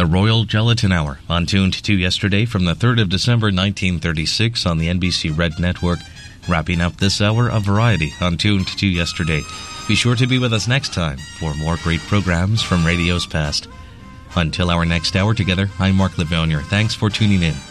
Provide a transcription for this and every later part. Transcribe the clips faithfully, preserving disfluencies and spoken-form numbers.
The Royal Gelatin Hour on Tuned to Yesterday from the third of December nineteen thirty-six on the N B C Red Network. Wrapping up this hour of variety on Tuned to Yesterday. Be sure to be with us next time for more great programs from radio's past. Until our next hour together, I'm Mark Livonier. Thanks for tuning in.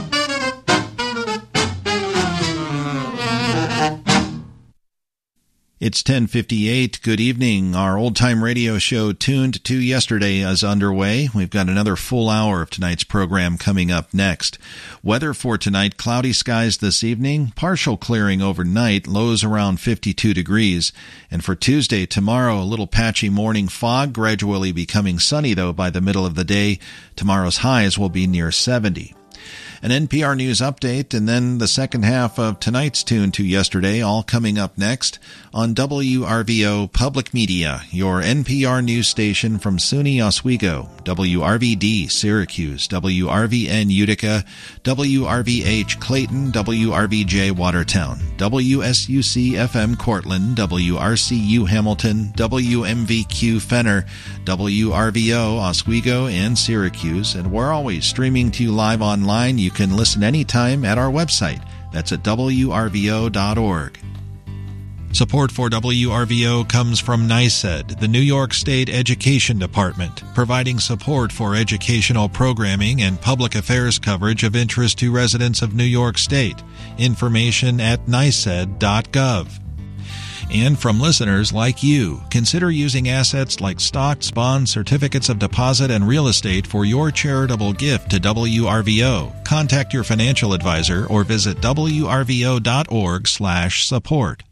It's ten fifty-eight. Good evening. Our old-time radio show Tuned to Yesterday is underway. We've got another full hour of tonight's program coming up next. Weather for tonight, cloudy skies this evening, partial clearing overnight, lows around fifty-two degrees. And for Tuesday, tomorrow, a little patchy morning fog, gradually becoming sunny, though, by the middle of the day. Tomorrow's highs will be near seventy. An N P R News update, and then the second half of tonight's Tune to Yesterday, all coming up next on W R V O Public Media, your N P R news station from SUNY Oswego, W R V D Syracuse, W R V N Utica, W R V H Clayton, W R V J Watertown, W S U C F M Cortland, W R C U Hamilton, W M V Q Fenner, W R V O Oswego and Syracuse, and we're always streaming to you live online. You can listen anytime at our website. That's at W R V O dot org. Support for W R V O comes from NYSED, the New York State Education Department, providing support for educational programming and public affairs coverage of interest to residents of New York State. Information at N Y S E D dot gov. And from listeners like you, consider using assets like stocks, bonds, certificates of deposit, and real estate for your charitable gift to W R V O. Contact your financial advisor or visit W R V O dot org slash support.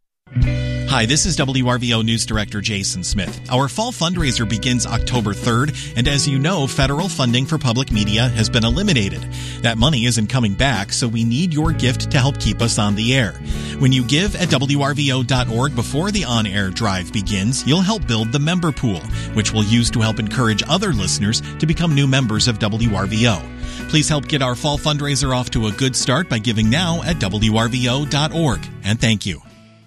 Hi, this is W R V O News Director Jason Smith. Our fall fundraiser begins October third, and as you know, federal funding for public media has been eliminated. That money isn't coming back, so we need your gift to help keep us on the air. When you give at W R V O dot org before the on-air drive begins, you'll help build the member pool, which we'll use to help encourage other listeners to become new members of W R V O. Please help get our fall fundraiser off to a good start by giving now at W R V O dot org. And thank you.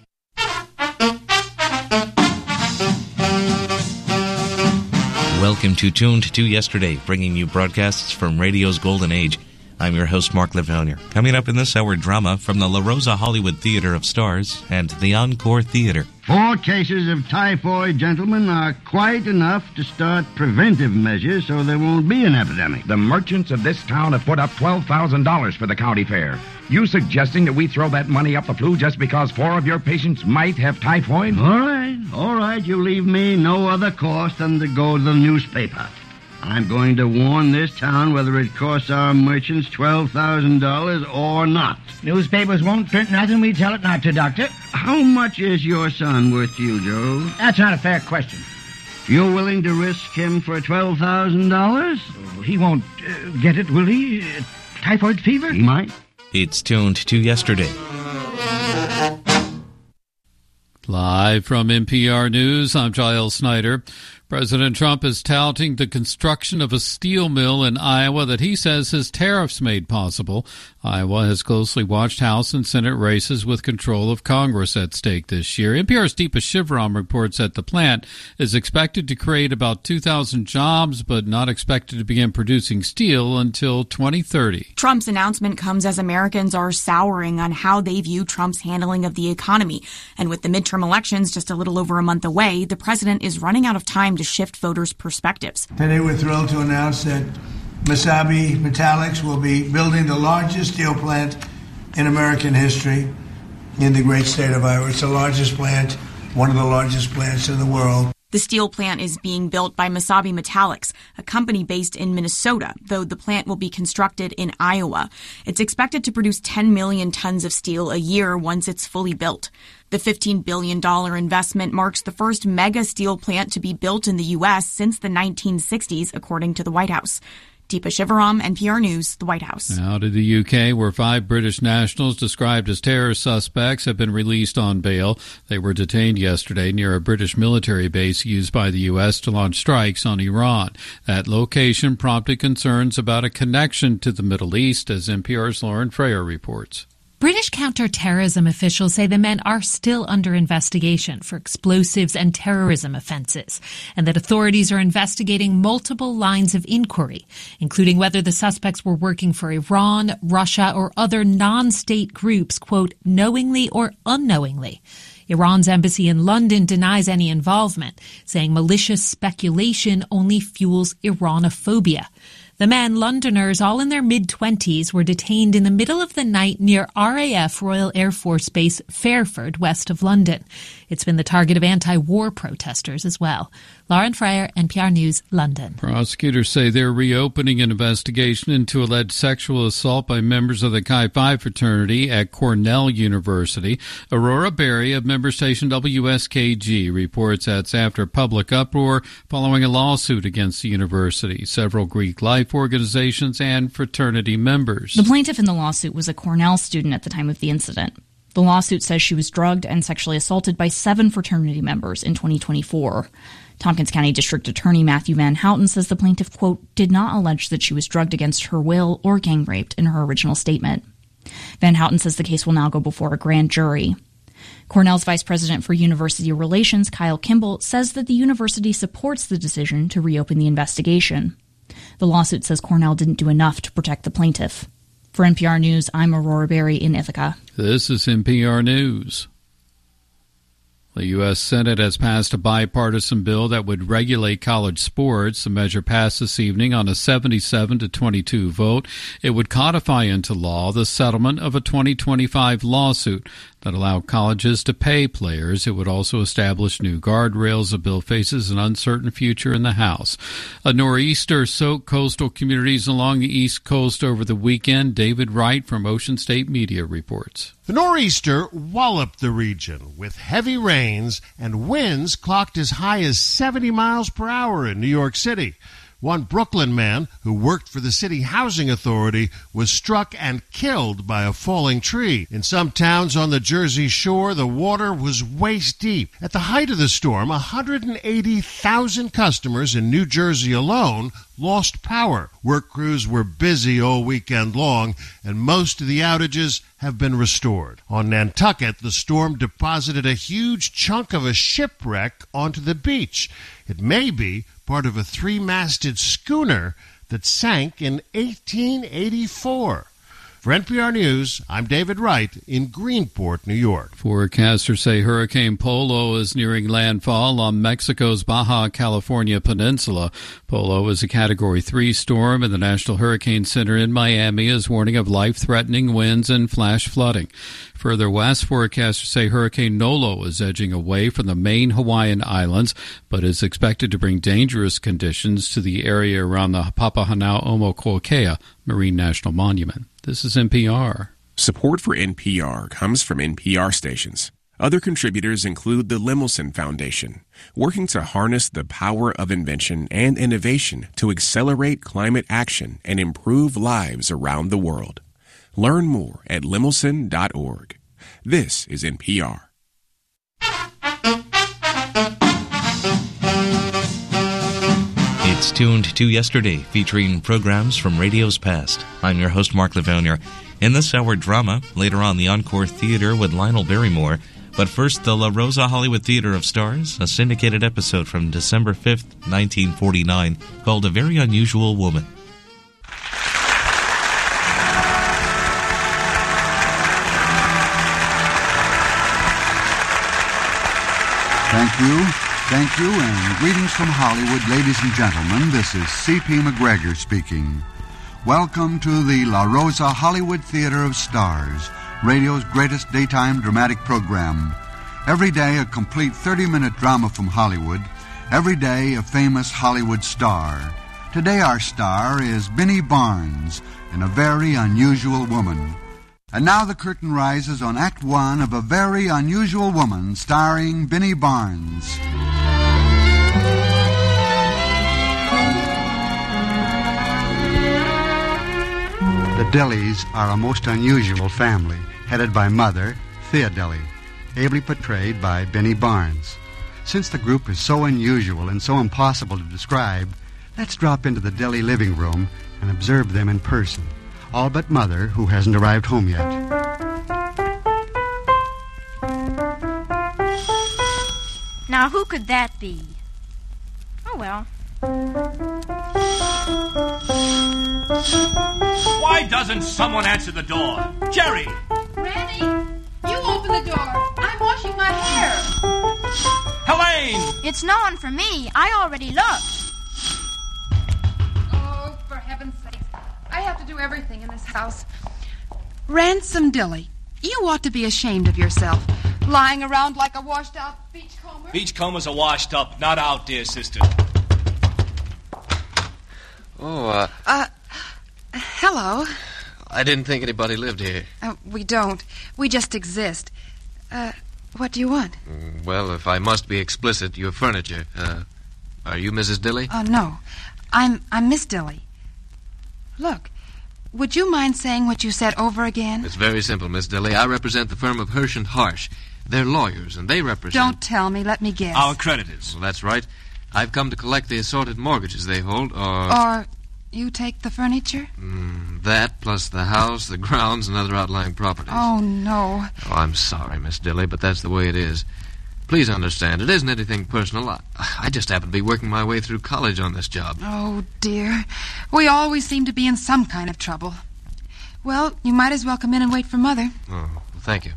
Welcome to Tuned to Yesterday, bringing you broadcasts from radio's golden age. I'm your host, Mark Livonier. Coming up in this hour, drama from the La Rosa Hollywood Theater of Stars and the Encore Theater. Four cases of typhoid, gentlemen, are quite enough to start preventive measures so there won't be an epidemic. The merchants of this town have put up twelve thousand dollars for the county fair. You suggesting that we throw that money up the flue just because four of your patients might have typhoid? All right, all right, you leave me no other course than to go to the newspaper. I'm going to warn this town whether it costs our merchants twelve thousand dollars or not. Newspapers won't print nothing we tell it not to, Doctor. How much is your son worth to you, Joe? That's not a fair question. You're willing to risk him for twelve thousand dollars? Oh, he won't uh, get it, will he? Uh, typhoid fever? He might. It's Tuned to Yesterday. Live from N P R News, I'm Giles Snyder. President Trump is touting the construction of a steel mill in Iowa that he says his tariffs made possible. Iowa has closely watched House and Senate races with control of Congress at stake this year. N P R's Deepa Shivaram reports that the plant is expected to create about two thousand jobs, but not expected to begin producing steel until twenty thirty. Trump's announcement comes as Americans are souring on how they view Trump's handling of the economy. And with the midterm elections just a little over a month away, the president is running out of time to shift voters' perspectives. Today we're thrilled to announce that Mesabi Metallics will be building the largest steel plant in American history in the great state of Iowa. It's the largest plant, one of the largest plants in the world. The steel plant is being built by Mesabi Metallics, a company based in Minnesota, though the plant will be constructed in Iowa. It's expected to produce ten million tons of steel a year once it's fully built. The fifteen billion dollars investment marks the first mega steel plant to be built in the U S since the nineteen sixties, according to the White House. Deepa Shivaram, N P R News, the White House. Now to the U K, where five British nationals described as terror suspects have been released on bail. They were detained yesterday near a British military base used by the U S to launch strikes on Iran. That location prompted concerns about a connection to the Middle East, as N P R's Lauren Freyer reports. British counter-terrorism officials say the men are still under investigation for explosives and terrorism offences, and that authorities are investigating multiple lines of inquiry, including whether the suspects were working for Iran, Russia, or other non-state groups, quote, knowingly or unknowingly. Iran's embassy in London denies any involvement, saying malicious speculation only fuels Iranophobia. The men, Londoners, all in their mid-twenties, were detained in the middle of the night near R A F Royal Air Force Base Fairford, west of London. It's been the target of anti-war protesters as well. Lauren Fryer, N P R News, London. Prosecutors say they're reopening an investigation into alleged sexual assault by members of the Chi Phi fraternity at Cornell University. Aurora Berry of member station W S K G reports that's after public uproar following a lawsuit against the university. Several Greek life organizations and fraternity members. The plaintiff in the lawsuit was a Cornell student at the time of the incident. The lawsuit says she was drugged and sexually assaulted by seven fraternity members in twenty twenty-four. Tompkins County District Attorney Matthew Van Houten says the plaintiff, quote, did not allege that she was drugged against her will or gang raped in her original statement. Van Houten says the case will now go before a grand jury. Cornell's Vice President for University Relations, Kyle Kimball, says that the university supports the decision to reopen the investigation. The lawsuit says Cornell didn't do enough to protect the plaintiff. For N P R News, I'm Aurora Berry in Ithaca. This is N P R News. The U S Senate has passed a bipartisan bill that would regulate college sports. The measure passed this evening on a seventy-seven to twenty-two vote. It would codify into law the settlement of a twenty twenty-five lawsuit that allowed colleges to pay players. It would also establish new guardrails. The bill faces an uncertain future in the House. A nor'easter soaked coastal communities along the East Coast over the weekend. David Wright from Ocean State Media reports. The nor'easter walloped the region with heavy rains and winds clocked as high as seventy miles per hour in New York City. One Brooklyn man who worked for the city housing authority was struck and killed by a falling tree. In some towns on the Jersey Shore, the water was waist deep. At the height of the storm, one hundred eighty thousand customers in New Jersey alone lost power. Work crews were busy all weekend long, and most of the outages have been restored. On Nantucket, the storm deposited a huge chunk of a shipwreck onto the beach. It may be part of a three-masted schooner that sank in eighteen eighty-four. For N P R News, I'm David Wright in Greenport, New York. Forecasters say Hurricane Polo is nearing landfall on Mexico's Baja California peninsula. Polo is a Category three storm, and the National Hurricane Center in Miami is warning of life-threatening winds and flash flooding. Further west, forecasters say Hurricane Nolo is edging away from the main Hawaiian islands, but is expected to bring dangerous conditions to the area around the Papahanau'omokuakea Marine National Monument. This is N P R. Support for N P R comes from N P R stations. Other contributors include the Lemelson Foundation, working to harness the power of invention and innovation to accelerate climate action and improve lives around the world. Learn more at lemelson dot org. This is N P R. It's Tuned to Yesterday, featuring programs from radio's past. I'm your host, Mark Lavounier. In this hour, drama. Later on, the Encore Theater with Lionel Barrymore. But first, the La Rosa Hollywood Theater of Stars, a syndicated episode from December fifth, nineteen forty-nine, called A Very Unusual Woman. Thank you. Thank you, and greetings from Hollywood, ladies and gentlemen. This is C P McGregor speaking. Welcome to the La Rosa Hollywood Theater of Stars, radio's greatest daytime dramatic program. Every day, a complete thirty-minute drama from Hollywood. Every day, a famous Hollywood star. Today, our star is Benny Barnes in A Very Unusual Woman. And now the curtain rises on Act One of A Very Unusual Woman, starring Benny Barnes. The Dellys are a most unusual family, headed by Mother, Thea Delley, ably portrayed by Benny Barnes. Since the group is so unusual and so impossible to describe, let's drop into the Delley living room and observe them in person. All but Mother, who hasn't arrived home yet. Now, who could that be? Oh, well. Why doesn't someone answer the door? Jerry! Randy, you open the door. I'm washing my hair. Helene! It's no one for me. I already looked. Oh, for heaven's sake. I have to do everything in this house. Ransom Dilly, you ought to be ashamed of yourself. Lying around like a washed-out beachcomber. Beachcombers are washed up, not out, dear sister. Oh, uh... Uh, hello. I didn't think anybody lived here. Uh, we don't. We just exist. Uh, what do you want? Well, if I must be explicit, your furniture. Uh, are you Missus Dilly? Oh, uh, no. I'm, I'm Miss Dilly. Look, would you mind saying what you said over again? It's very simple, Miss Dilly. I represent the firm of Hirsch and Harsh. They're lawyers, and they represent... Don't tell me. Let me guess. Our creditors. Well, that's right. I've come to collect the assorted mortgages they hold, or... Or you take the furniture? Mm, that, plus the house, the grounds, and other outlying properties. Oh, no. Oh, I'm sorry, Miss Dilly, but that's the way it is. Please understand, it isn't anything personal. I, I just happen to be working my way through college on this job. Oh, dear. We always seem to be in some kind of trouble. Well, you might as well come in and wait for Mother. Oh, well, thank you.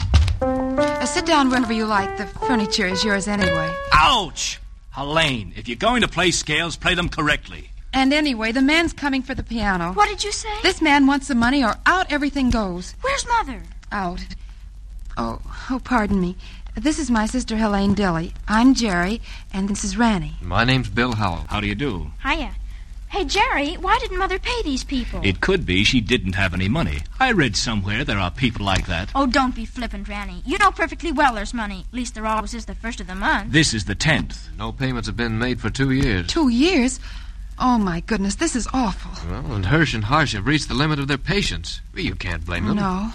Uh, sit down whenever you like. The furniture is yours anyway. Ouch! Helene, if you're going to play scales, play them correctly. And anyway, the man's coming for the piano. What did you say? This man wants the money or out everything goes. Where's Mother? Out. Oh, oh, pardon me. This is my sister Helene Dilly. I'm Jerry, and this is Ranny. My name's Bill Howell. How do you do? Hiya. Hey, Jerry, why didn't Mother pay these people? It could be she didn't have any money. I read somewhere there are people like that. Oh, don't be flippant, Ranny. You know perfectly well there's money. At least there always is the first of the month. This is the tenth. No payments have been made for two years. Two years? Oh, my goodness, this is awful. Well, and Hirsch and Harsh have reached the limit of their patience. Well, you can't blame them. No.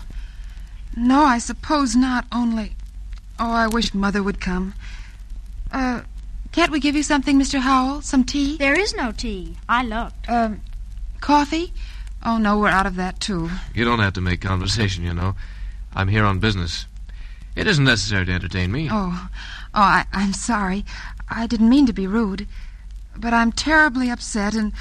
No, I suppose not, only... Oh, I wish Mother would come. Uh, can't we give you something, Mister Howell? Some tea? There is no tea. I looked. Um, coffee? Oh, no, we're out of that, too. You don't have to make conversation, you know. I'm here on business. It isn't necessary to entertain me. Oh, oh, I, I'm sorry. I didn't mean to be rude. But I'm terribly upset, and...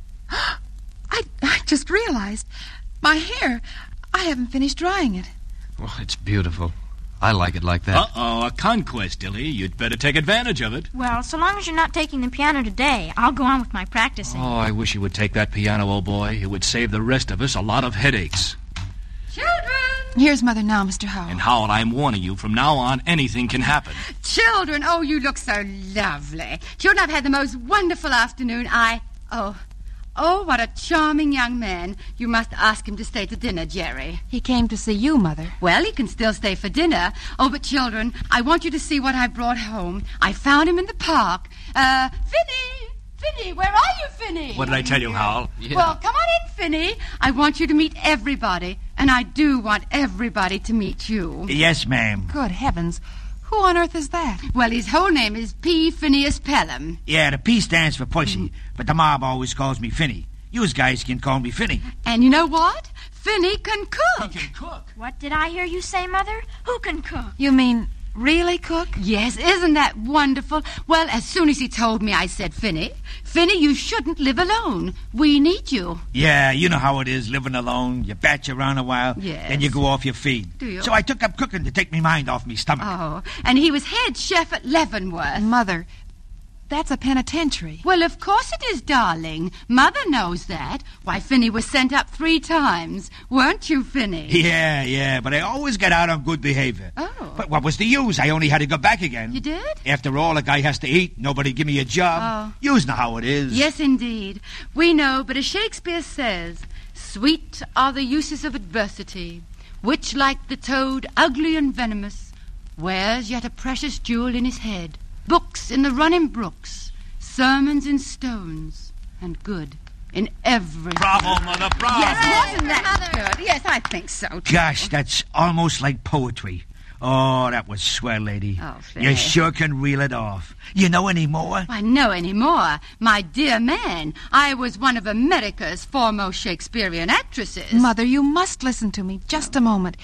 I, I just realized. My hair. I haven't finished drying it. Well, it's beautiful. I like it like that. Uh-oh, a conquest, Dilly. You'd better take advantage of it. Well, so long as you're not taking the piano today, I'll go on with my practicing. Oh, I wish you would take that piano, old boy. It would save the rest of us a lot of headaches. Children! Here's Mother now, Mister Howell. And Howell, I'm warning you, from now on, anything can happen. Children, oh, you look so lovely. Children, I've had the most wonderful afternoon. I... Oh... Oh, what a charming young man. You must ask him to stay to dinner, Jerry. He came to see you, Mother. Well, he can still stay for dinner. Oh, but children, I want you to see what I brought home. I found him in the park. Uh, Finny! Finny, where are you, Finny? What did I tell you, Howell? Yeah. Well, come on in, Finny. I want you to meet everybody. And I do want everybody to meet you. Yes, ma'am. Good heavens. Who on earth is that? Well, his whole name is P. Phineas Pelham. Yeah, the P stands for pussy, mm. but the mob always calls me Finny. You guys can call me Finny. And you know what? Finny can cook. He can cook. What did I hear you say, Mother? Who can cook? You mean really cook? Yes, isn't that wonderful? Well, as soon as he told me, I said, Finny, Finny, you shouldn't live alone. We need you. Yeah, you know how it is, living alone. You batch around a while, yes. Then you go off your feed. Do you? So I took up cooking to take me mind off me stomach. Oh, and he was head chef at Leavenworth. Mother, that's a penitentiary. Well, of course it is, darling. Mother knows that. Why, Finny was sent up three times. Weren't you, Finny? Yeah, yeah, but I always got out on good behavior. Oh. But what was the use? I only had to go back again. You did? After all, a guy has to eat. Nobody give me a job. Oh. You know how it is. Yes, indeed. We know, but as Shakespeare says, sweet are the uses of adversity, which, like the toad, ugly and venomous, wears yet a precious jewel in his head. Books in the running brooks, sermons in stones, and good in every... Bravo, Mother, bravo! Yes, wasn't that good? Yes, I think so, too. Gosh, that's almost like poetry. Oh, that was swell, lady. Oh, fair. You sure can reel it off. You know any more? I know any more. My dear man, I was one of America's foremost Shakespearean actresses. Mother, you must listen to me. Just a moment.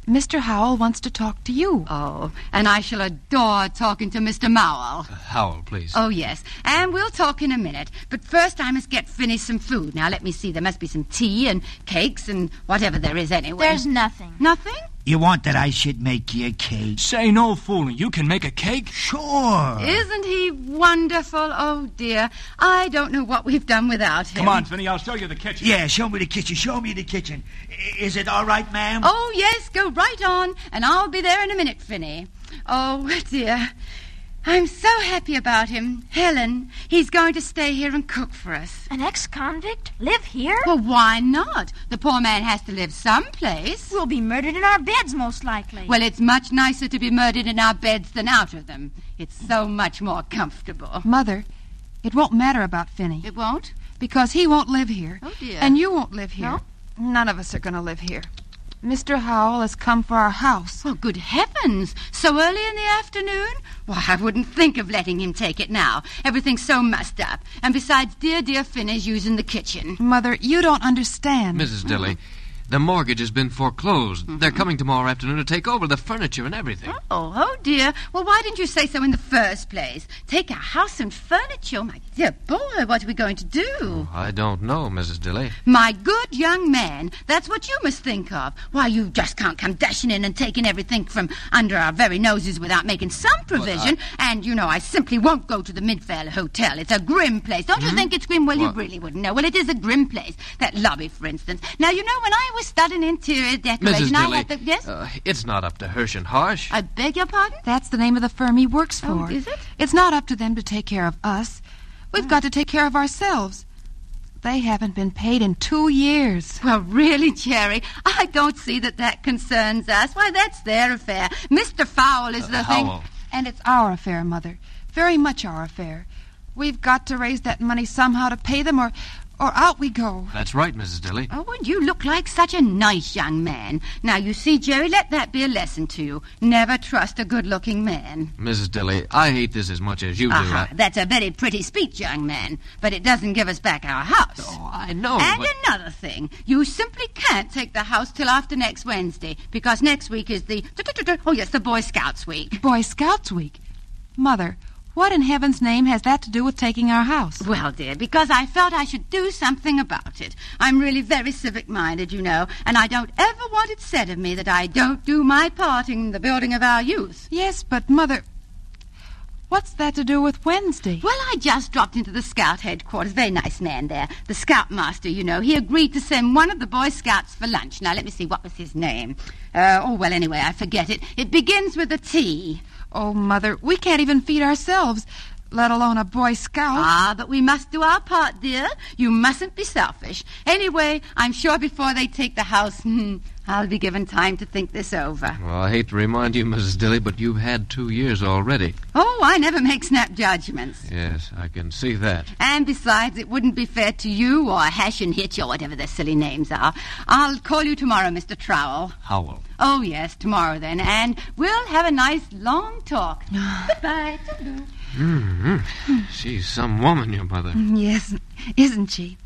Mister Howell wants to talk to you. Oh, and I shall adore talking to Mister Mowell. Uh, Howell, please. Oh, yes. And we'll talk in a minute. But first I must get Finney some food. Now, let me see. There must be some tea and cakes and whatever there is anyway. There's nothing. Nothing? You want that I should make you a cake? Say no fooling. You can make a cake? Sure. Isn't he wonderful? Oh, dear. I don't know what we've done without him. Come on, Finney. I'll show you the kitchen. Yeah, show me the kitchen. Show me the kitchen. I- Is it all right, ma'am? Oh, yes. Go right on. And I'll be there in a minute, Finney. Oh, dear. I'm so happy about him. Helen, he's going to stay here and cook for us. An ex-convict? Live here? Well, why not? The poor man has to live someplace. We'll be murdered in our beds, most likely. Well, it's much nicer to be murdered in our beds than out of them. It's so much more comfortable. Mother, it won't matter about Finney. It won't? Because he won't live here. Oh, dear. And you won't live here. No? None of us are going to live here. Mister Howell has come for our house. Well, good heavens. So early in the afternoon? Why, I wouldn't think of letting him take it now. Everything's so mussed up. And besides, dear, dear Finney's using the kitchen. Mother, you don't understand. Missus Dilly, the mortgage has been foreclosed. Mm-hmm. They're coming tomorrow afternoon to take over the furniture and everything. Oh, oh, dear. Well, why didn't you say so in the first place? Take our house and furniture? My dear boy, what are we going to do? Oh, I don't know, Missus Dilly. My good young man, that's what you must think of. Why, you just can't come dashing in and taking everything from under our very noses without making some provision. Well, I... And, you know, I simply won't go to the Midvale Hotel. It's a grim place. Don't hmm? you think it's grim? Well, well, you really wouldn't know. Well, it is a grim place. That lobby, for instance. Now, you know, when I was studying interior decoration, Missus I Dilly, had the... Yes? Uh, it's not up to Hirsch and Harsh. I beg your pardon? That's the name of the firm he works for. Oh, is it? It's not up to them to take care of us. We've oh. got to take care of ourselves. They haven't been paid in two years. Well, really, Jerry, I don't see that that concerns us. Why, that's their affair. Mister Fowle is uh, the Howell. thing... And it's our affair, Mother. Very much our affair. We've got to raise that money somehow to pay them, or... or out we go. That's right, Missus Dilly. Oh, and you look like such a nice young man. Now, you see, Jerry, let that be a lesson to you. Never trust a good-looking man. Missus Dilly, I hate this as much as you do. Uh-huh. I... That's a very pretty speech, young man. But it doesn't give us back our house. Oh, I know, And but... another thing. You simply can't take the house till after next Wednesday, because next week is the... Oh, yes, the Boy Scouts week. Boy Scouts week? Mother... what in heaven's name has that to do with taking our house? Well, dear, because I felt I should do something about it. I'm really very civic-minded, you know, and I don't ever want it said of me that I don't do my part in the building of our youth. Yes, but, Mother, what's that to do with Wednesday? Well, I just dropped into the Scout headquarters. Very nice man there. The Scoutmaster, you know. He agreed to send one of the Boy Scouts for lunch. Now, let me see, what was his name? Uh, oh, well, anyway, I forget it. It begins with a T. Oh, Mother, we can't even feed ourselves, let alone a Boy Scout. Ah, but we must do our part, dear. You mustn't be selfish. Anyway, I'm sure before they take the house, hmm, I'll be given time to think this over. Well, I hate to remind you, Missus Dilly, but you've had two years already. Oh, I never make snap judgments. Yes, I can see that. And besides, it wouldn't be fair to you or Hash and Hitch or whatever their silly names are. I'll call you tomorrow, Mister Trowell. Howell. Oh, yes, tomorrow then. And we'll have a nice long talk. Goodbye. Mm-hmm. She's some woman, your mother. Yes, isn't she?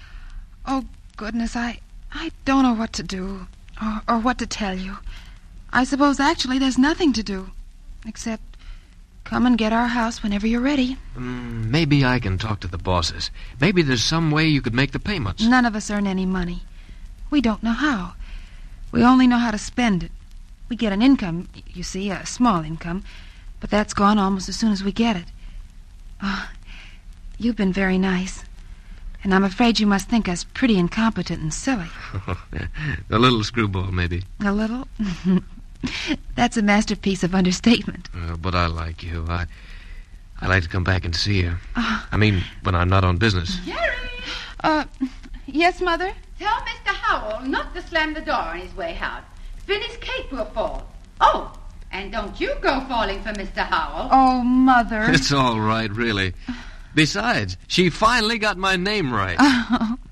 Oh, goodness, I, I don't know what to do. Or, or what to tell you. I suppose actually there's nothing to do. Except come and get our house whenever you're ready. Mm, maybe I can talk to the bosses. Maybe there's some way you could make the payments. None of us earn any money. We don't know how. We only know how to spend it. We get an income, you see, a small income, but that's gone almost as soon as we get it. Oh, you've been very nice. And I'm afraid you must think us pretty incompetent and silly. A little screwball, maybe. A little? That's a masterpiece of understatement. Uh, but I like you. I I like to come back and see you. Uh, I mean, when I'm not on business. Jerry! Uh, yes, Mother? Tell Mister Howell not to slam the door on his way out. Finney's cake will fall. Oh, and don't you go falling for Mister Howell. Oh, Mother. It's all right, really. Besides, she finally got my name right. Oh.